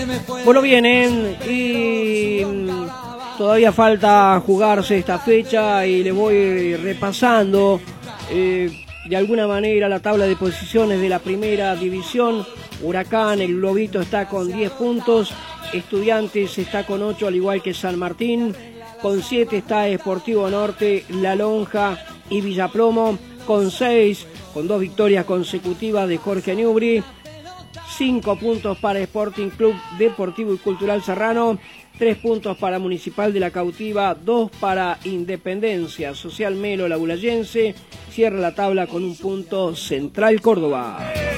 Bueno, vienen y todavía falta jugarse esta fecha y le voy repasando de alguna manera la tabla de posiciones de la primera división. Huracán, el Globito, está con 10 puntos, Estudiantes está con 8, al igual que San Martín. Con 7 está Sportivo Norte, La Lonja y Villaplomo. Con 6, con 2 victorias consecutivas de Jorge Newbery. 5 puntos para Sporting Club Deportivo y Cultural Serrano, 3 puntos para Municipal de la Cautiva, 2 para Independencia Social Melo Labulayense. Cierra la tabla con 1 punto Central Córdoba.